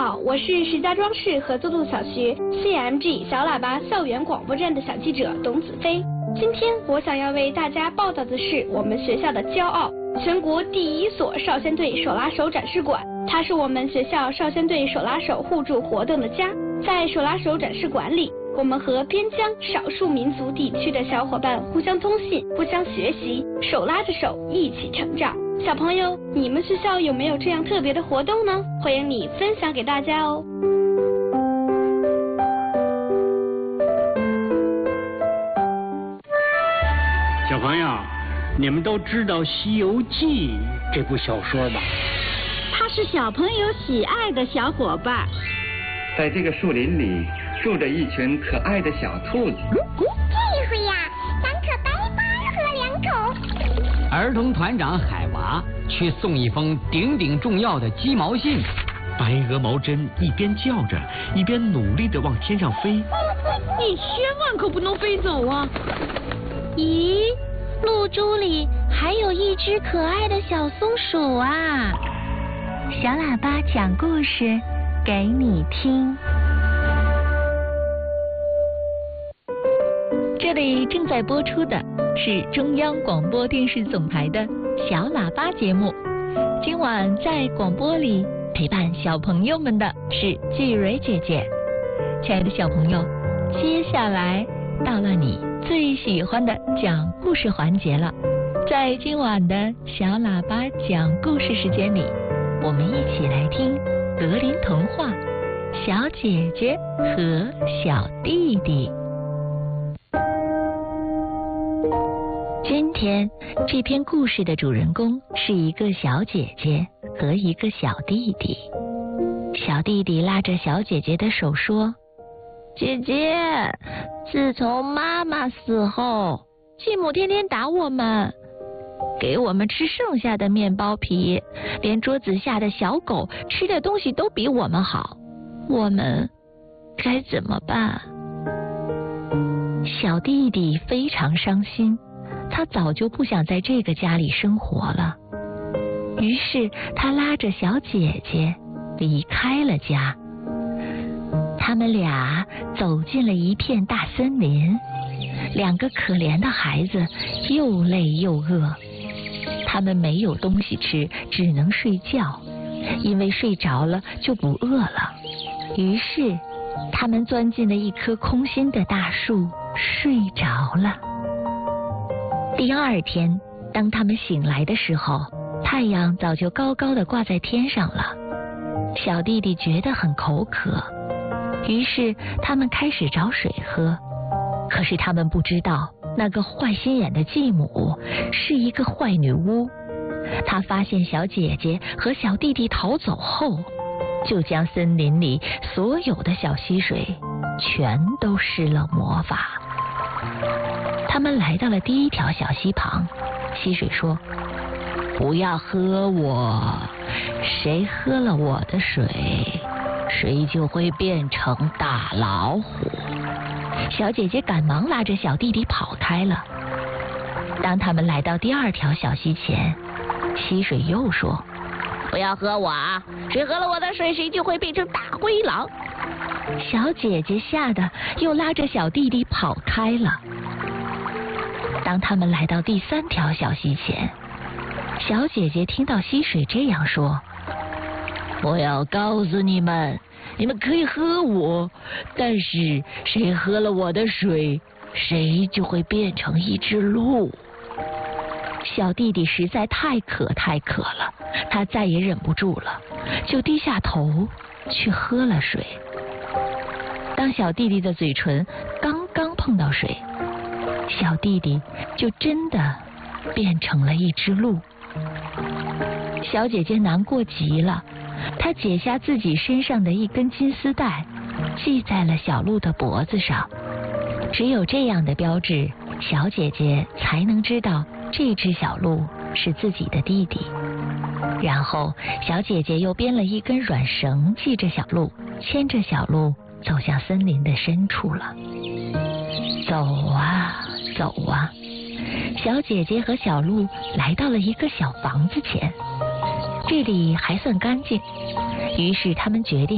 好，我是石家庄市合作路小学 CMG 小喇叭校园广播站的小记者董子飞。今天我想要为大家报道的是我们学校的骄傲，全国第1所少先队手拉手展示馆。它是我们学校少先队手拉手互助活动的家。在手拉手展示馆里，我们和边疆少数民族地区的小伙伴互相通信，互相学习，手拉着手一起成长。小朋友，你们学校有没有这样特别的活动呢？欢迎你分享给大家哦。 小朋友，你们都知道《西游记》这部小说吧？ 他是小朋友喜爱的小伙伴。 在这个树林里住着一群可爱的小兔子。 这回呀，咱可白巴喝2口。 儿童团长海娃去送一封顶顶重要的鸡毛信。 白鹅毛针一边叫着，一边努力地往天上飞。 你千万可不能飞走啊！ 咦，露珠里还有一只可爱的小松鼠啊！ 小喇叭讲故事给你听。这里正在播出的是中央广播电视总台的小喇叭节目。今晚在广播里陪伴小朋友们的是季蕊姐姐。亲爱的小朋友，接下来到了你最喜欢的讲故事环节了。在今晚的小喇叭讲故事时间里，我们一起来听格林童话《小姐姐和小弟弟》。今天这篇故事的主人公是一个小姐姐和一个小弟弟。小弟弟拉着小姐姐的手说：姐姐，自从妈妈死后，继母天天打我们，给我们吃剩下的面包皮，连桌子下的小狗吃的东西都比我们好，我们该怎么办？小弟弟非常伤心，他早就不想在这个家里生活了。于是他拉着小姐姐离开了家。他们俩走进了一片大森林，两个可怜的孩子又累又饿，他们没有东西吃，只能睡觉，因为睡着了就不饿了。于是他们钻进了一棵空心的大树，睡着了。第二天，当他们醒来的时候，太阳早就高高的挂在天上了。小弟弟觉得很口渴，于是他们开始找水喝。可是他们不知道，那个坏心眼的继母是一个坏女巫。她发现小姐姐和小弟弟逃走后，就将森林里所有的小溪水全都施了魔法。他们来到了第一条小溪旁，溪水说：不要喝我，谁喝了我的水，谁就会变成大老虎。小姐姐赶忙拉着小弟弟跑开了。当他们来到第二条小溪前，溪水又说：不要喝我啊，谁喝了我的水，谁就会变成大灰狼。小姐姐吓得又拉着小弟弟跑开了。当他们来到第三条小溪前，小姐姐听到溪水这样说：我要告诉你们，你们可以喝我，但是谁喝了我的水，谁就会变成一只鹿。小弟弟实在太渴了，他再也忍不住了，就低下头去喝了水。当小弟弟的嘴唇刚刚碰到水，小弟弟就真的变成了一只鹿。小姐姐难过极了，她解下自己身上的一根金丝带，系在了小鹿的脖子上。只有这样的标志，小姐姐才能知道这只小鹿是自己的弟弟。然后小姐姐又编了一根软绳系着小鹿，牵着小鹿走向森林的深处了。走啊走啊，小姐姐和小鹿来到了一个小房子前，这里还算干净，于是他们决定